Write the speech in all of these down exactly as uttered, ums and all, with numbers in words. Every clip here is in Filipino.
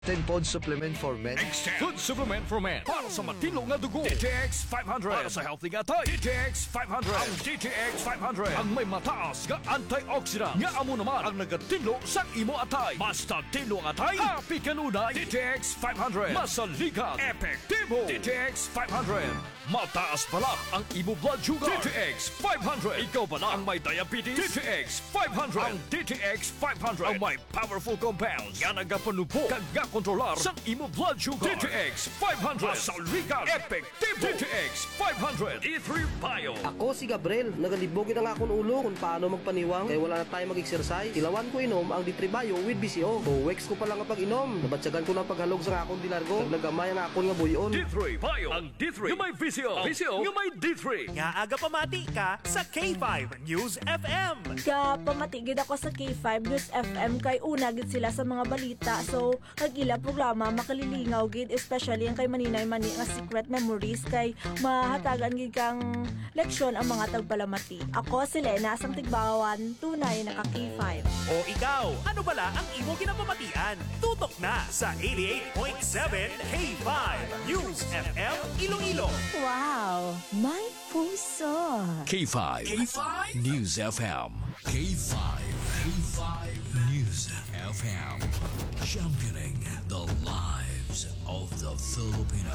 ten Pod Supplement for Men. Extend Food Supplement for Men. Para sa matino nga dugo. D T X five hundred. Para sa healthy nga tayo. D T X five hundred. Ang D T X five hundred. Ang may mataas nga antioxidant. Nga amo naman ang nagatinlo sa imo atay. Basta tinlo ang atay. Happy kanunay. D T X five hundred. Masaligan. Epektibo. D T X five hundred. Mataas pala ang imo blood sugar. D T X five hundred. Ikaw pala ang may diabetes. D T X five hundred. Ang D T X five hundred. Ang may powerful compounds. Nga nagapanupo. Kag nga kontrolar sa imo blood sugar. D T X five hundred. Masaligan. Epektibo. D T X five hundred. E three Bio. Ako si Gabriel. Nagalibogin ang akong ulo kung paano magpaniwang. Kaya wala na tayo mag-exercise. Tilawan ko inom ang D three Bio with B C O. O weeks ko pa lang ang pag-inom. Nabatsagan ko ng paghalog sa akong dilargo. Nagnagamay ang akong nga buyon. D three Bio. Ang D three. Yung may B C O. B C O. Yung may D three. Nga aga pamati ka sa K five News F M. Ka pamatigid ako sa K five News F M kay una gid sila sa mga balita. So kag ila programa makalilingaw gid, especially ang kay Maninay Mani nga Secret Memories kay mahatagan gid kang leksyon ang mga tagpalamati. Ako si Lena sang Tigbawan, tunay na ka K five. O ikaw, ano bala ang imo ginapamatian? Tutok na sa eighty-eight point seven K five News F M Iloilo. Wow, may puso. K five. K five. News F M. K five. K five. News F M. Championing the lives of the Filipino.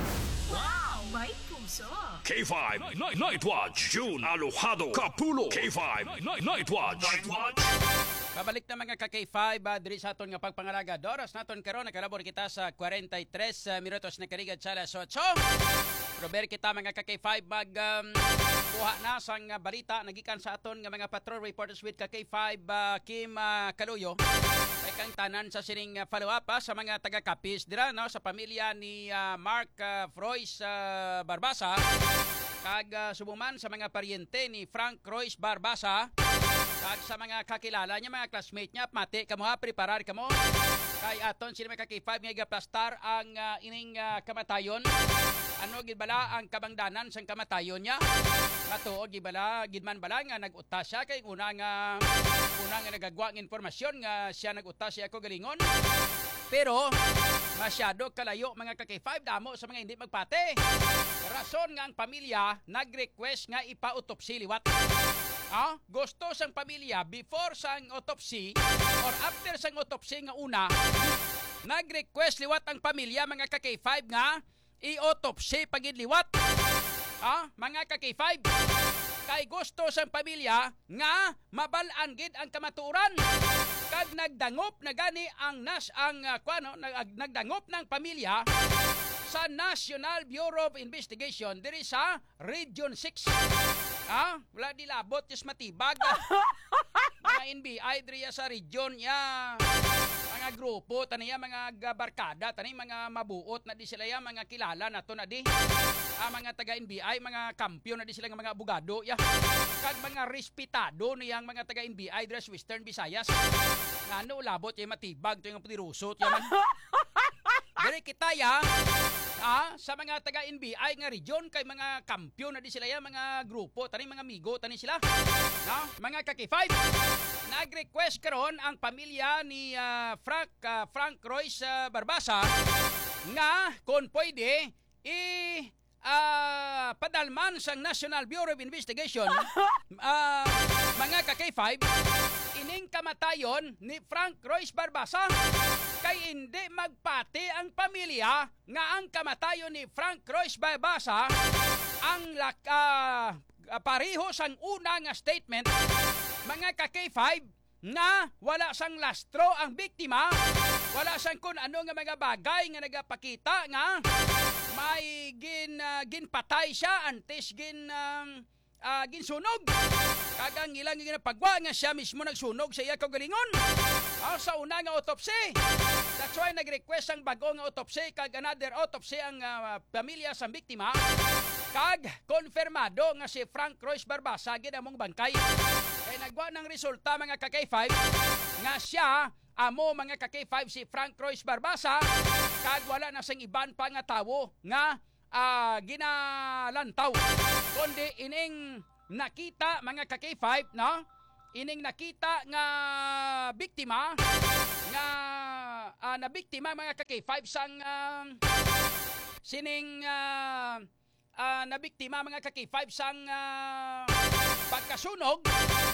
Wow, may puso. K five. Night, Night Watch. June Alojado. Kapulo. K five. Night, Night Watch. Night Watch. Babalik na mga ka-K five, uh, diri sa aton nga pagpangalaga. Doras naton karon nakalabor kita sa forty-three uh, minutos na karigad sa alas eight. Robert kita mga ka-K five mag um, kuha na sang uh, balita nagikan sa aton nga mga patrol reporters with ka-K five uh, Kim uh, Kaluyo. Ay kang tanan sa sining uh, follow up uh, sa mga taga-Kapis dira no sa pamilya ni uh, Mark uh, Frois uh, Barbasa kag uh, subuman sa mga paryente ni Frank Royce Barbasa. Kag sa mga kakilala niya, mga classmate niya, mati, kamo ha, preparar kamo. Kay aton sila mga ka-K five nga gaplastar ang uh, ining uh, kamatayon. Ano gibala ang kabangdanan sang kamatayon niya? Matuod gibala, gidman bala nga nag-uta siya kay una nga una nga nagagwa ng informasyon nga siya nag-uta siya ko galingon. Pero masyado kalayo mga ka-K five damo sa mga hindi magpate. Rason nga ang pamilya nag-request nga ipa-autopsy liwat. Ah, gusto sang pamilya before sang autopsy or after sang autopsy nga una, nag-request liwat ang pamilya mga ka-K five nga i-autopsy pagid liwat. Ah, mga ka-K five, kay gusto sang pamilya nga mabalaan gid ang kamatuoran. Kag nagdangop na gani ang nas ang uh, kuano nag, nagdangop ng pamilya sa National Bureau of Investigation diri sa Region six. Ah, wala di labot just matibag. Mga N B I diri sa region ya. Mga grupo taniya mga barkada tani mga mabuot na di sila ya mga kilala nato na di. Ah, mga taga N B I mga kampiyon na di sila nga mga abogado ya. Kag mga respetado niyang mga taga N B I diri sa Western Visayas. Ngano labot ya matibag to yung pdirusot ya man. Diri kita ya. Ah, sa mga taga N B I nga region kay mga kampiyon na di sila ya mga grupo tani mga amigo tani sila. No? Mga ka-K five. Nag-request karon ang pamilya ni uh, Frank uh, Frank Royce uh, Barbasa nga kung pwede i uh, padalman sa National Bureau of Investigation uh, mga ka-K five ining kamatayon ni Frank Royce Barbasa kay hindi magpati ang pamilya nga ang kamatayon ni Frank Royce Barbasa ang laka uh, pareho sang una nga statement mga ka-K five nga wala sang lastro ang biktima, wala sang kun ano nga mga bagay nga nagapakita nga may gin uh, ginpatay siya antes gin um, uh, ginsunog. Kagang ilang ginapagwa nga siya mismo nagsunog sa iya kagalingon. Ah, sa una nga autopsy. That's why nag-request ang bago nga autopsy kag another autopsy ang uh, pamilya sa biktima. Kag konfirmado nga si Frank Royce Barbasa ginamong bangkay. Kay nagwa ng resulta mga ka-K five nga siya amo mga ka-K five si Frank Royce Barbasa kag wala na sing iban pa nga tawo nga uh, ginalantaw. Kundi ining nakita mga ka-K five no? Ining nakita nga biktima nga uh, nabiktima mga ka-K five sang uh, sining uh, uh, nabiktima mga ka-K five sang uh, pagkasunog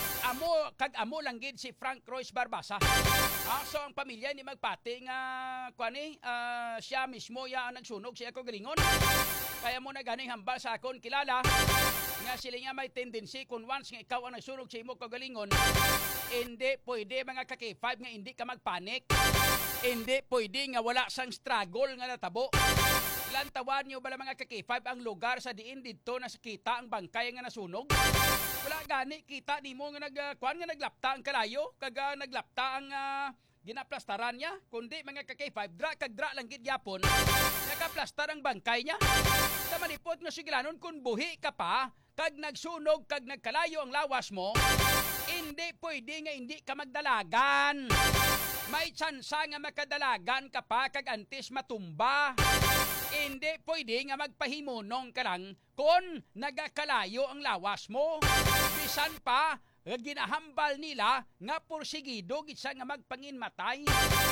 amo kag amo lang gid si Frank Royce Barbasa. Ah, so ang pamilya ni magpati nga kuani uh, siya mismo ya ang nagsunog siya ko galingon. Kaya mo na ganing hambal sa akon kilala nga sila nga may tendency kung once nga ikaw ang nagsunog sa imo kagalingon, hindi pwede mga ka-K five nga hindi ka magpanik. Hindi pwede nga wala sang struggle nga natabo. Lantawan niyo bala mga ka-K five ang lugar sa diin didto na kita ang bangkay nga nasunog? Wala gani kita nimo nga nag uh, kuan nga naglapta ang kalayo kag uh, naglapta ang uh, ginaplastaran niya, kundi mga ka-K five dra kag dra lang gid yapon nakaplastar ang bangkay niya. Sa malipot nga sigilanon kung buhi ka pa kag nagsunog kag nagkalayo ang lawas mo, hindi pwede nga hindi ka magdalagan. May tsansa nga makadalagan ka pa kag antes matumba. Hindi pwede nga magpahimunong ka lang kung nagakalayo ang lawas mo. Bisan pa, ginahambal nila nga porsigido gid sa nga magpanginmatay.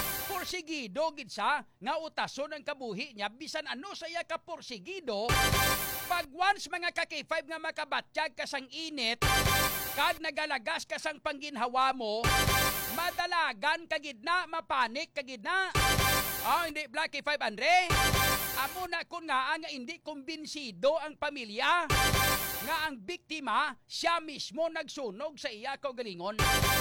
Porsigido gid sa nga utason ang kabuhi niya bisan ano saya ka porsigido. Pag once mga ka-K five nga makabatsyag ka sang init kag nagalagas ka sang pangginhawa mo, madalagan ka gid na, mapanik ka gid na. Oh, hindi Black K five Andre. Amo na kun nga nga hindi kumbinsido ang pamilya nga ang biktima siya mismo nagsunog sa iya kaugalingon.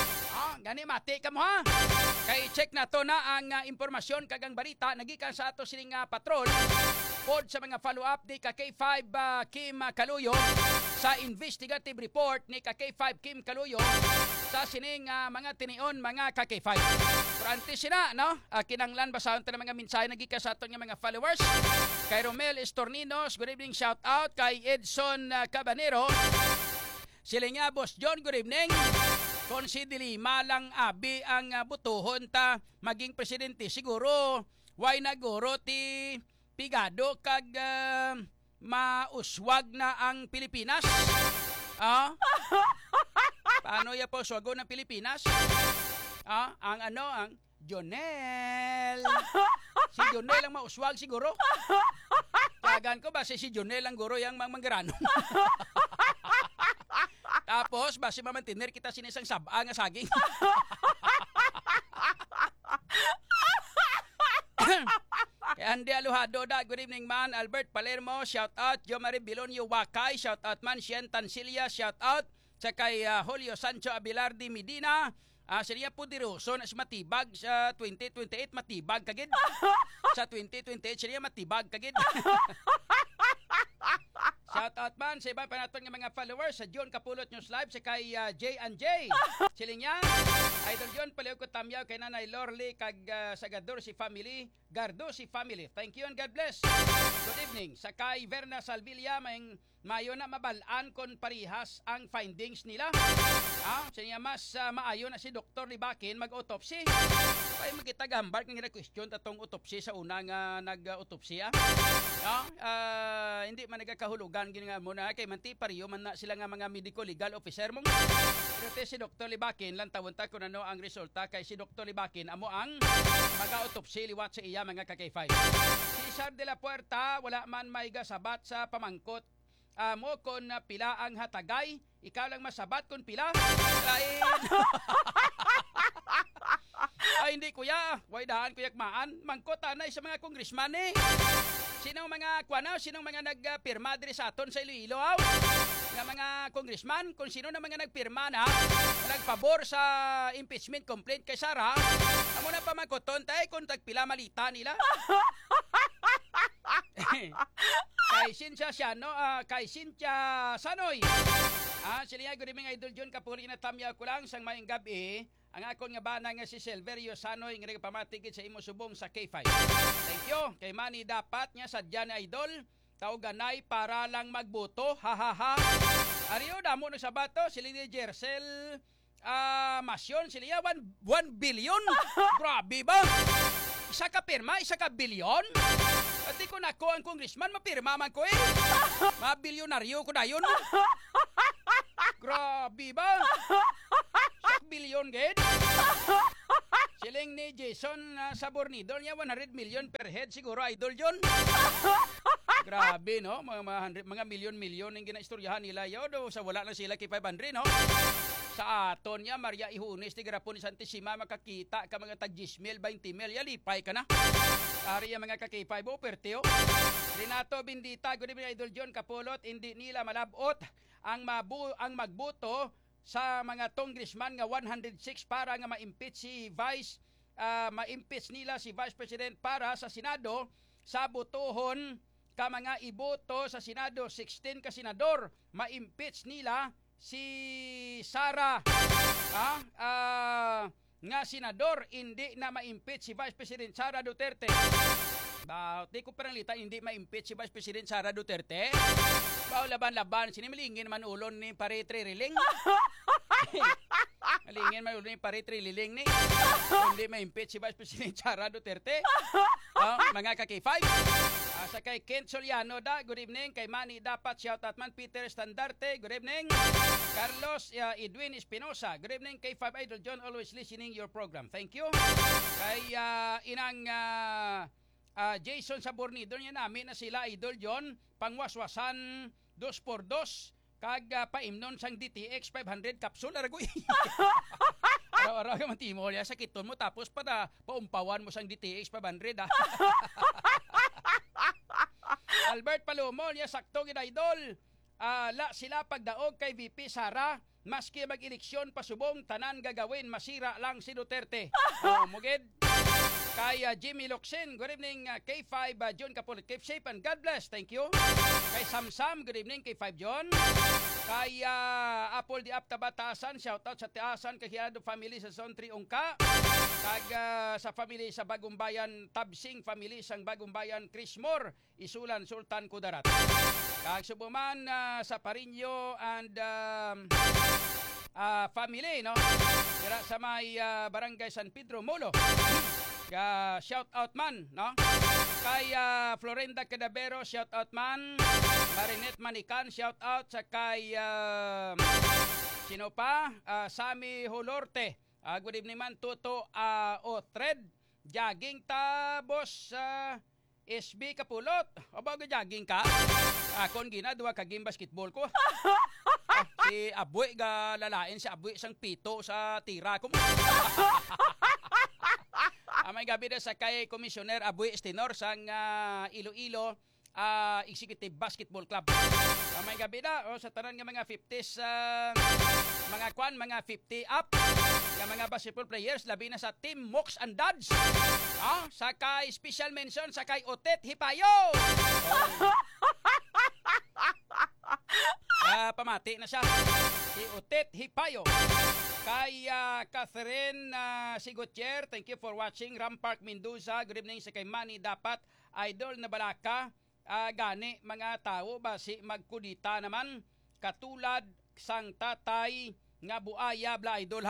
Ah, gani mati ka mo ha. Kay check na to na ang uh, impormasyon kag ang balita nagikan sa ato sining uh, patrol pod sa mga follow-up ni ka-K five uh, Kim Kaluyo sa investigative report ni ka-K five Kim Kaluyo sa sining uh, mga tinion mga ka-K five. Pranti sila no, uh, kinanglan basahon ta ng mga mensahe nagikan sa aton nga mga followers. Kay Romel Estorninos, good evening, shout out kay Edson uh, Cabanero. Sila nga Boss John, good evening. Kung si Dilima lang abi ang uh, butuhon ta maging presidente, siguro why naguro ti pigado kag uh, mauswag na ang Pilipinas. Ah? Paano ya po uswago ng Pilipinas? Ah, ang ano ang Jonel. Si Jonel ang mauswag siguro. Tagan ko ba si si Jonel ang guro yang mangmanggranong. Tapos basi mamantiner kita sinisang saba nga saging. Kay Andy Aluhado da, good evening man. Albert Palermo, shout out. Jo Marie Bilonio Wakay, shout out man. Sien Tancilia, shout out. Sa kay uh, Julio Sancho Abelardi Medina. Ah, uh, siya po diroso na matibag sa twenty twenty-eight, matibag kagid. Sa twenty twenty-eight siya matibag kagid. Shout out man sa iba pa naton nga mga followers sa John Kapulot News Live sa kay uh, J and J. Siling yan. Idol John paliw ko tamyaw kay Nanay Lorly kag uh, Sagador si family, Gardo si family. Thank you and God bless. Good evening. Sa kay Verna Salvilla may mayo na mabalaan kon parihas ang findings nila. Ah, siya mas uh, maayo na si Doktor Libakin mag-autopsy. Ay magkitagambar kung gina-question tatong autopsy sa unang uh, nag-autopsy. Ah, uh, hindi man nagkahulugan gini nga muna kay manti pariyo man na sila nga mga medical legal officer mong. Pero si Doktor Libakin lang tawon ta kung ano ang resulta kay si Doktor Libakin amo ang mag-autopsy liwat sa iya mga ka-K five. Si Sar de la Puerta wala man may gasabat sa pamangkot. Amo uh, kon uh, pila ang hatagay, ikaw lang masabat kon pila. Lain. Ay hindi kuya, way daan kuya maan, mangkot anay sa mga congressman eh. Sinong mga kuana, sinong mga nagpirma diri sa aton sa Iloilo aw? Nga mga congressman, kung sino na mga nagpirma na nagpabor sa impeachment complaint kay Sara, amo na pa mangkoton tay kung tagpila malita nila. Kay Cynthia Siano, uh, kay Cynthia Sanoy. Ah, sila good evening Idol John Kapuri na tamyaw ko lang sang maayong gabi. Ang akon nga bana nga si Silverio Sanoy nga nagpamatigid sa imo subong sa K five. Thank you. Kay Manny dapat nga sadya ni Idol tawganay para lang magboto. Ha ha ha. Ariyo damo no sabato si Lily Jercel uh, Masyon sila one billion. Grabe ba? Isa ka pirma, isa ka bilyon? At di ko nako ang congressman, mapirma man ko eh. Mabilyonaryo ko na yun. Grabe ba? Sa bilyon, ged? Siling ni Jason uh, Sabornidor niya one hundred million per head siguro idol yon. Grabe no, mga mga, hundred, mga milyon-milyon ang ginaistoryahan nila yo do sa wala na sila kay five hundred no. Sa aton niya Maria Ihunes ti garapon ni Santissima makakita ka mga tag ten mil, twenty mil ya lipay ka na. Ari ang mga kakipay bo perteo. Renato Bindita, good evening idol John Kapulot, hindi nila malabot ang mabu ang magbuto sa mga congressman nga one hundred six para nga ma-impeach si Vice uh, ma-impeach nila si Vice President para sa Senado sa butohon ka mga iboto sa Senado sixteen ka senador ma-impeach nila si Sara ah, uh, nga senador hindi na ma-impeach si Vice President Sara Duterte. Ba, di ko parang lita hindi ma-impeach si Vice President Sara Duterte. Ba, laban-laban sinimilingin man ulon ni Paritri Riling. Alingin man ulon ni Paritri Riling ni. Hindi ma-impeach si Vice President Sara Duterte. Oh, mga kaki five. Uh, sa kay Kent Soliano da, good evening. Kay Manny dapat shout out man Peter Standarte, good evening. Carlos uh, Edwin Espinosa, good evening. Kay five Idol John, always listening your program. Thank you. Kay uh, inang uh, uh, Jason Sabornidor niya namin na sila Idol John, pangwaswasan dos por dos kag uh, paimnon sang D T X five hundred capsule aragoy. Araw-araw ka matimo ya sakiton mo tapos para paumpawan mo sang D T X five hundred ah. Albert Palomo niya sakto gid idol. Uh, la sila pagdaog kay V P Sara maski mag-eleksyon pasubong tanan gagawin masira lang si Duterte. Oh, mugid. Kay uh, Jimmy Locsin, good evening. uh, K five uh, John Kapulit, keep safe and God bless, thank you. Kay Samsam, good evening. K five John. Kay uh, Apple di Apta Batasan, shout out sa Tiasan kay Hirado family sa Zone three Ungka. Kag uh, sa family sa Bagong Bayan Tabsing family sang Bagong Bayan Krismore Isulan Sultan Kudarat. Kag subuman uh, sa Parinyo and um, uh, family no. Dira sa may uh, Barangay San Pedro Molo. Uh, shout out man no kay uh, Florenda Cadabero, shout out man. Marinette Manikan, shout out sa kay uh, sino pa uh, Sami Holorte, uh, good evening man. Tuto uh, Otred jogging ta boss uh, S B Kapulot o bago jogging ka akon ginadua ka game basketball ko. Ah, si Aboy ga lalain si Aboy sang pito sa tira ko. Amay gabi na sa kay Commissioner Aboy Estinor sang uh, Iloilo uh, Executive Basketball Club. Amay gabi na oh, sa tanan nga mga fifties uh, mga kwan mga fifty up nga mga basketball players labi na sa Team Mox and Dads. Ah, sa kay special mention sa kay Otet Hipayo. Oh. Uh, pamati na siya si Otet Hipayo. Kay uh, Catherine uh, Sigutier, thank you for watching. Ram Park Mendoza, good evening sa kay Manny dapat idol na balaka uh, gani mga tao ba si magkudita naman katulad sang tatay nga buaya bla idol how.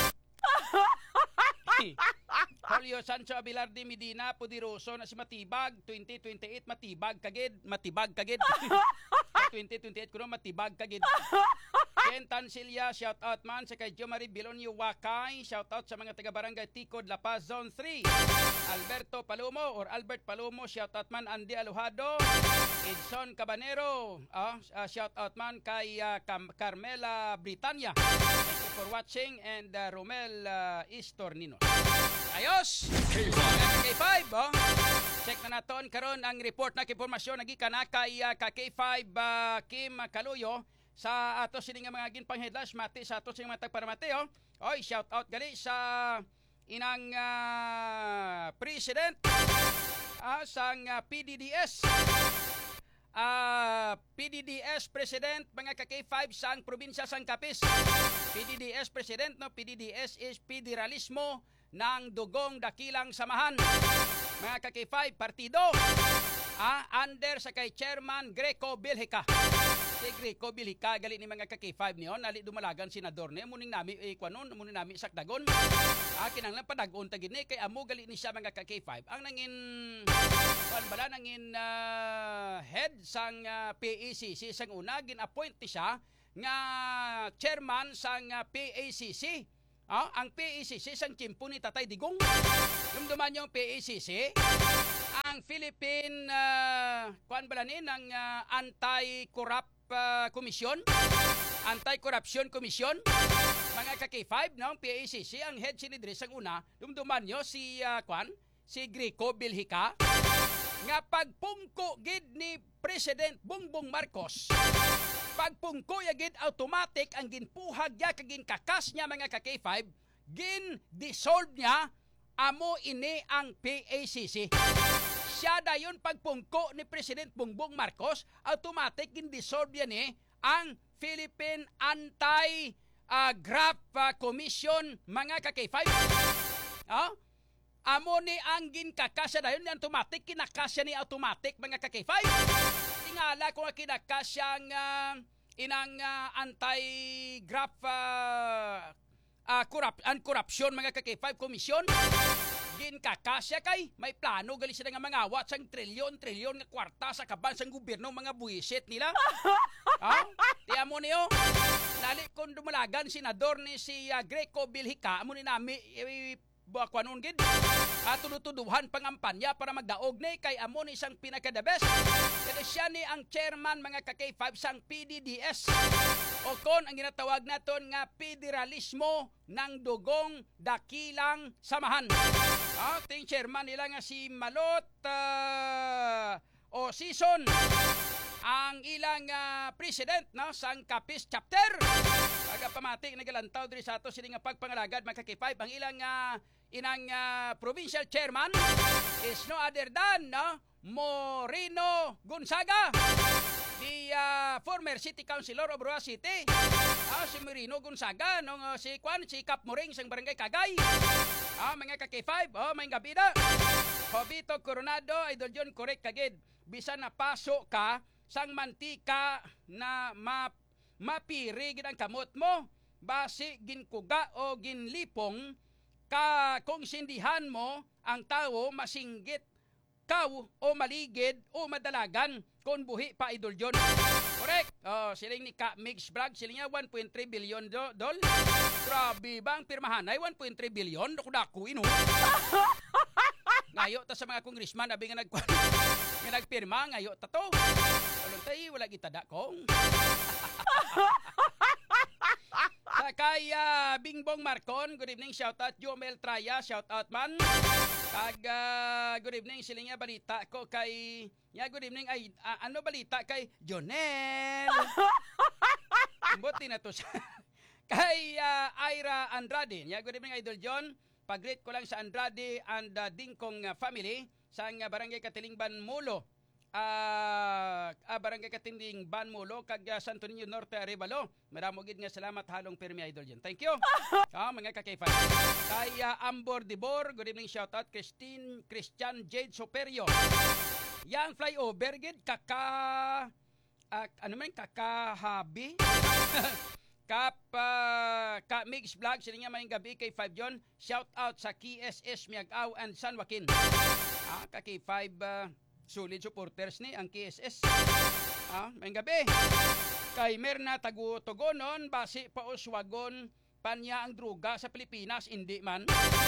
Julio Sancho Abelarde Medina Pudiroso na si Matibag twenty twenty-eight matibag kagid matibag kagid twenty twenty-eight kuno matibag kagid. Ken Tansilla, shout out man sa kay Jomari Bilonio Wakay, shout out sa mga taga Barangay Ticod, La Paz Zone three. Alberto Palomo or Albert Palomo, shout out man. Andy Alojado, Edson Cabanero, uh, uh, shout out man kay uh, Cam- Carmela Britania. Thank you for watching and uh, Romel uh, Istornino. Ayos! K five, oh. Check na naton karon ang report na impormasyon nagikan na kay uh, K five uh, Kim Kaluyo sa ato sini nga mga ginpang-headlines mati sa ato sini mga tagparamate oh. Oy, shout out gali sa inang uh, president uh, sang uh, P D D S. Uh, P D D S President mga ka K five sang probinsya sang Capiz. P D D S President no, P D D S is Federalismo ng Dugong Dakilang Samahan. Mga ka K five partido ah, under sa kay Chairman Greco Bilhica. Si Greco Bilhica gali ni mga ka K five niyon nali dumalagan senador ni muning nami eh, kwanon muning nami sakdagon. Ah, kinahanglan padagon ta gid ni kay amo gali ni siya mga ka K five ang nangin kwan bala nangin uh, head sang uh, P A C C sang una gin-appoint siya nga chairman sang uh, P A C C. Ah, ang P A C C sang chimpo ni Tatay Digong. Dumduman yung P A C C, ang Philippine uh, kuan bala ni ng uh, Anti-Corrupt uh, Commission, Anti-Corruption Commission. Mga ka-K five no, P A C C ang head si Lidres ang una. Dumduman nyo si uh, kuan, si Greco Bilhica nga pagpungko gid ni President Bongbong Marcos. Pagpungko ya gid automatic ang ginpuhag ya kagin kakas niya mga ka-K five, gin dissolve niya amo ini ang P A C C. Siya dayon pagpungko ni President Bongbong Marcos, automatic gin dissolve ya ni ang Philippine Anti uh, Graft uh, Commission mga ka-K five. Ah? Amo ni ang ginkakasya dayon, ni automatic kinakasya ni automatic mga ka-K five. Tingala ko nga kinakasyang uh, inang uh, anti-graft uh, uh, corrupt, and corruption mga ka-K five commission. Ginkakasya kay may plano gali sila nga mga awat sang trilyon-trilyon nga kwarta sa kaban sang gobyerno mga buwisit nila. Ah, tiya mo niyo. Lali kon dumalagan senador ni si uh, Greco Bilhica, amo ni nami eh, bakwanon gid at tudutuduhan pangampanya para magdaog ni kay amo ni isang pinaka the best. Kaya siya ni ang chairman mga ka-K five sang P D D S o kon ang ginatawag naton nga federalismo ng dugong dakilang samahan. Ah, ting chairman nila nga si Malot uh, o Season ang ilang uh, president no sang Capiz chapter. Pagapamatik nagalantaw diri sa ato sini nga pagpangalagad mga ka-K five, ang ilang uh, inang uh, provincial chairman is no other than no Moreno Gonzaga, the uh, former city councilor of Roa City. Ah, si Moreno Gonzaga nung uh, si Kwan si Kap Moring sang barangay Kagay. Ah, mga ka-K five, oh may gabi da. Jovito Coronado, Idol John, correct kagid. Bisan na paso ka sang mantika na map mapiri gid ang kamot mo, basi ginkuga o ginlipong ka kung sindihan mo ang tao masinggit kaw o maligid o madalagan kung buhi pa Idol John. Correct. Oh, siling ni Ka Mix Brag, siling niya one point three billion do, dol. Grabe bang pirmahan ay one point three billion dako-dako ino. Ngayo ta sa mga congressman abi nga nag nga nagpirma ngayo ta to. Walon tay wala kita da kong. Kay uh, Bingbong Marcon, good evening, shout out. Jomel Traya, shout out man. Kag uh, good evening, siling nga balita ko kay ya good evening ay uh, ano balita kay Jonel. Buti na to sa kay uh, Ira Andrade. Ya good evening Idol John. Pag-greet ko lang sa Andrade and uh, Dingkong uh, family sa uh, Barangay Katilingban Mulo. Ah, uh, uh, Barangay Katinding Banmulo kag uh, Santo Niño Norte Arevalo. Maramo gid nga salamat halong permi Idol John. Thank you. Ah, mga ka-K five. Kay uh, Ambor Dibor, good evening, shout out Christine Christian Jade Superio. Yang flyover gid kaka uh, ano man kakahabi. Kap uh, Ka Mix Vlog sila nga may gabi kay five John. Shout out sa K S S Miagao and San Joaquin. Ah, ka K five uh, solid supporters ni ang K S S. Ah, may gabi. Kay Merna Tagu-Tugonon, basi pa uswagon panya ang druga sa Pilipinas, hindi man.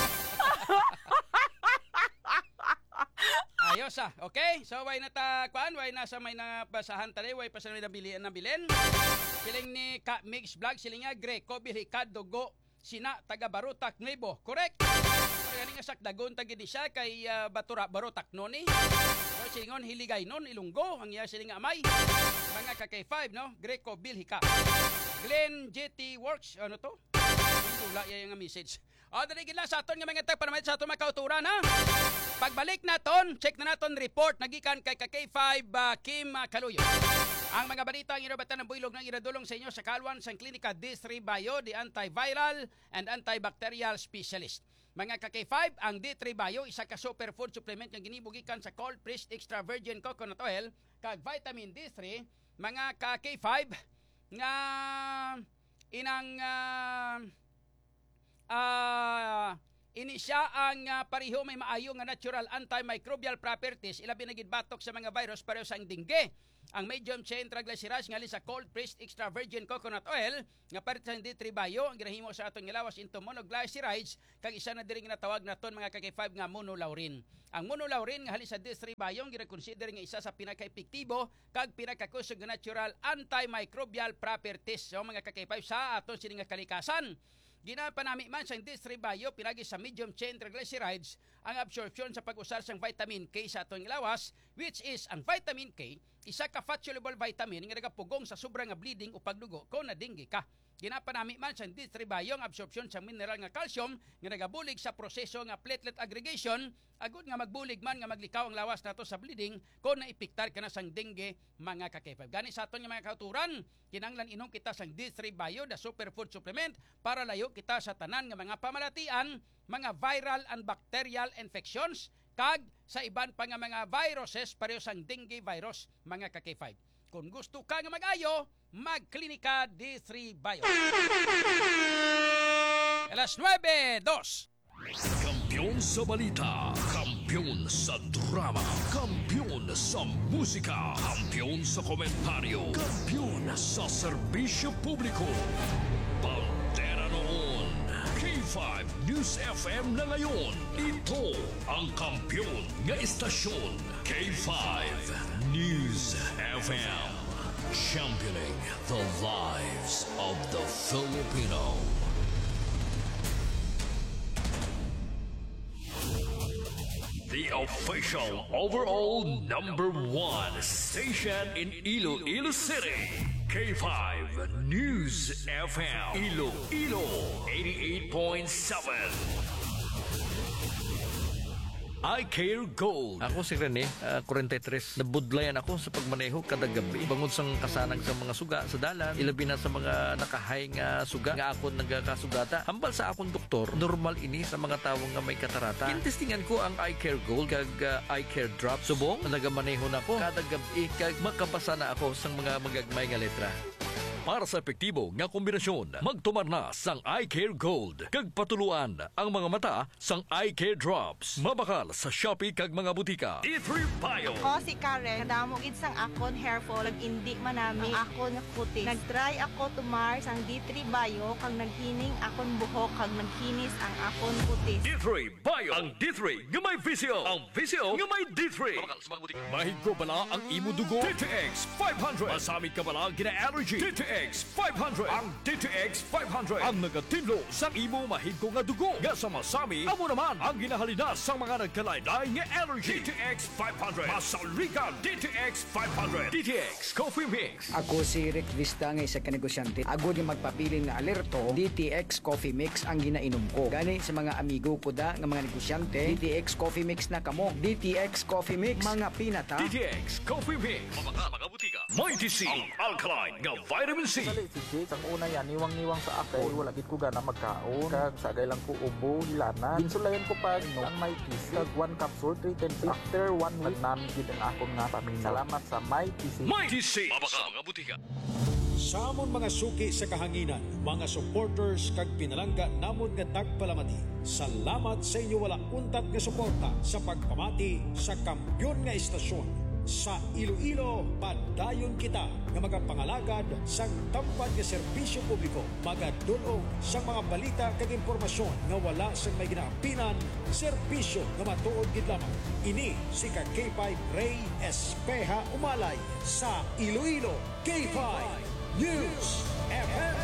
Ayos ah, okay? So, way na ta, kuan, way na sa may nabasahan tali, way pa sa may nabilian na bilin. Siling ni Ka Mix Vlog, siling nga Greco Bilhica Dugo, sina taga Barutak Nebo, correct? Kaya nga sakdagon tagi di siya kay uh, Batura Barutak no ni. So, silingon hiligay non Ilunggo, ang iya siling amay. Mga ka K five, no? Greco Bilhica. Glenn G T Works, ano to? Tula iya yung message. O, dali gila sa aton nga mga tag para sa aton makauturan, ha? Pagbalik naton, check na naton report nagikan kay ka K five uh, Kim uh, Kaluyo. Ang mga balita ang irabatan ng builog ng iradulong sa inyo sa Kalwan sa Klinika D three Bio, the antiviral and antibacterial specialist. Mga ka K five, ang D three Bio, isa ka superfood supplement nga ginibugikan sa cold pressed extra virgin coconut oil kag vitamin D three. Mga ka K five nga inang uh, uh, Ini siya ang uh, pareho may maayo nga natural antimicrobial properties ilabi na gid batok sa mga virus pareho sa dengue. Ang medium chain triglycerides nga sa cold pressed extra virgin coconut oil nga parte sa D three Bio ang ginahimo sa atong gilawas into monoglycerides kag isa na diri nga natawag naton mga ka-K five nga monolaurin. Ang monolaurin nga halin sa D three Bio gina-consider nga isa sa pinaka-epektibo kag pinaka-kusog nga natural antimicrobial properties sa so, mga ka-K five sa aton sini nga kalikasan. Ginapanami man sa D three Bio pinagi sa medium chain triglycerides ang absorption sa pag-usar sang vitamin K sa atong lawas, which is ang vitamin K isa ka fat-soluble vitamin nga nagapugong sa sobra nga bleeding o pagdugo kung nadinggi ka. Ginapanami man sa D three Bio ang absorption sa mineral nga calcium nga nagabulig sa proseso nga platelet aggregation agud nga magbulig man nga maglikaw ang lawas nato sa bleeding kung naipiktar ka na sang dengue mga ka-K five. Gani sa aton nga mga kauturan, kinanglan inom kita sang D three Bio the superfood supplement para layo kita sa tanan nga mga pamalatian, mga viral and bacterial infections kag sa iban pa nga mga viruses pareho sang dengue virus mga ka-K five. Kung gusto ka nga mag-ayo, magklinika D three Bio. Alas nueve dos. Kampiyon sa balita, kampiyon sa drama, kampiyon sa musika, kampiyon sa komentaryo, kampiyon sa serbisyo publiko. Pantera noon, K five News F M na ngayon. Ito ang kampiyon nga istasyon, K five News F M. Championing the lives of the Filipino. The official overall number one station in Iloilo City. K five News F M. Iloilo eighty-eight point seven. I Care Gold. Ako si Rene, uh, forty-three. Nabudlayan ako sa pagmaneho kada gabi. Bangod sang kasanag sa mga suga sa dalan, ilabi na sa mga nakahay nga suga nga ako nagkasugata. Hambal sa akong doktor, normal ini sa mga tawo nga may katarata. Intestingan ko ang I Care Gold kag uh, I Care Drop. Subong, nagamaneho na ako kada gabi kag makabasa na ako sang mga magagmay nga letra. Para sa epektibo nga kombinasyon, magtumar na sang I Care Gold. Kag patuluan ang mga mata sang I Care Drops. Mabakal sa Shopee kag mga butika. D three Bio. Ako si Karen, kadamo gid sang akon hair fall, ag indi manami ang akon nga kutis. Nagtry ako tumar sang D three Bio kag naghining akon buhok kag nagkinis ang akon kutis. D three Bio. Ang D three nga may visio. Ang visio nga may D three. Mabakal sa mga butika. Mahigko bala ang imo dugo. D T X five hundred. Masamit ka bala gina-allergy. D T X five hundred. Ang D T X five hundred ang nagatinlo sa imo mahigko nga dugo. Nga sa masami, amo naman ang ginahalina sa mga nagkalaylay nga allergy. D T X five hundred. Masaligan D T X five hundred. D T X Coffee Mix. Ako si Rick Vista nga isa ka negosyante. Agod yung magpapili nga alerto, D T X Coffee Mix ang ginainom ko. Gani sa mga amigo ko da nga mga negosyante, D T X Coffee Mix na kamo. D T X Coffee Mix, mga pinata. D T X Coffee Mix. Mabaka mga butika. Mighty C. Ang alkaline nga vitamin C. Dali si Jake, ang una yan, niwang-niwang sa akin. Wala gid ko gana magkaon. Kag sagay lang ko ubo, hilanan. Ginsulayan ko pa no, ang Mighty C. Kag one capsule, three ten six. After one week, namin gid ang akon nga paminaw. Salamat sa Mighty C. Mighty C. Mabaka mga butika. Sa amon mga suki sa kahanginan, mga supporters kag pinalangga namon nga tagpalamati. Salamat sa inyo walang untat nga suporta sa pagpamati sa kampyon nga istasyon. Sa Iloilo, padayon kita nga magapangalagad sa tampad nga serbisyo publiko. Magadulong sa mga balita kag impormasyon nga wala sa may ginaapinan, serbisyo nga matuod gid lamang. Ini si ka K five Ray Espeja Umalay sa Iloilo K five News F M.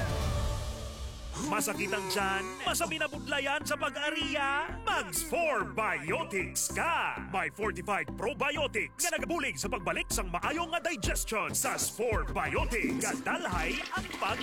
Masakit ang tiyan? Masami na budlayan sa pag-ariya? Mags four Biotics ka! May fortified probiotics nga nagabulig sa pagbalik sang maayong nga digestion sa four Biotics. Kadalhay ang pag